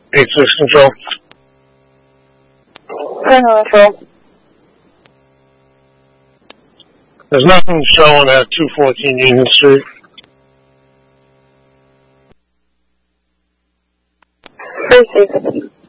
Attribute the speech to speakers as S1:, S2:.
S1: Access control.
S2: Control.
S1: There's nothing showing at 214 Union Street.
S2: Received.